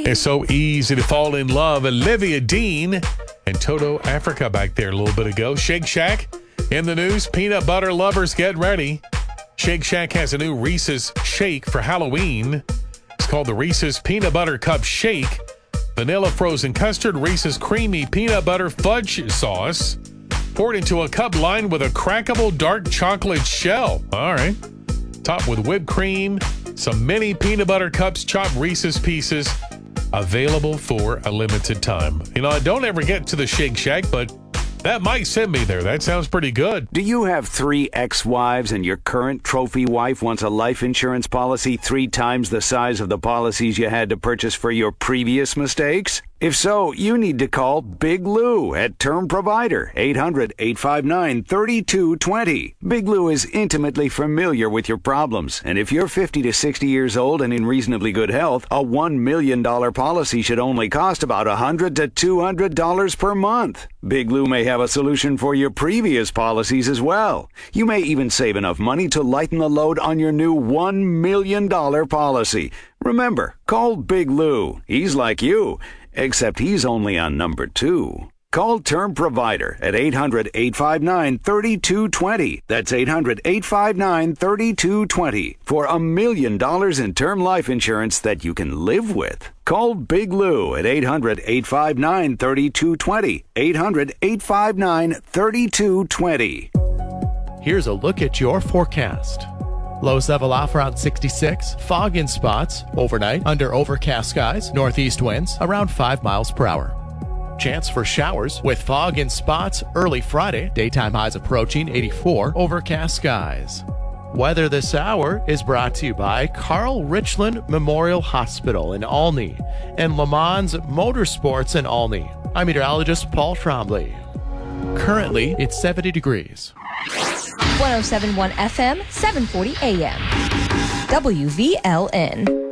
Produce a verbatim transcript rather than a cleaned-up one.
It's so easy to fall in love. Olivia Dean and Toto Africa back there a little bit ago. Shake Shack in the news. Peanut butter lovers, get ready. Shake Shack has a new Reese's Shake for Halloween. It's called the Reese's Peanut Butter Cup Shake. Vanilla frozen custard, Reese's creamy peanut butter fudge sauce, poured into a cup lined with a crackable dark chocolate shell. All right. Topped with whipped cream, some mini peanut butter cups, chopped Reese's pieces, available for a limited time. You know, I don't ever get to the Shake Shack, but that might send me there. That sounds pretty good. Do you have three ex-wives and your current trophy wife wants a life insurance policy three times the size of the policies you had to purchase for your previous mistakes? If so, you need to call Big Lou at Term Provider, eight hundred, eight five nine, three two two zero. Big Lou is intimately familiar with your problems, and if you're fifty to sixty years old and in reasonably good health, a one million dollars policy should only cost about one hundred dollars to two hundred dollars per month. Big Lou may have a solution for your previous policies as well. You may even save enough money to lighten the load on your new one million dollars policy. Remember, call Big Lou. He's like you, except he's only on number two. Call Term Provider at eight hundred, eight five nine, three two two zero. That's eight hundred, eight five nine, three two two zero for a million dollars in term life insurance that you can live with. Call Big Lou at eight hundred, eight five nine, three two two zero. eight hundred, eight five nine, three two two zero. Here's a look at your forecast. Lows level off around sixty-six. Fog in spots overnight under overcast skies. Northeast winds around five miles per hour. Chance for showers with fog in spots early Friday. Daytime highs approaching eighty-four. Overcast skies. Weather this hour is brought to you by Carl Richland Memorial Hospital in Olney and Le Mans Motorsports in Olney. I'm meteorologist Paul Trombley. Currently, it's seventy degrees. one oh seven point one F M, seven forty A M. W V L N.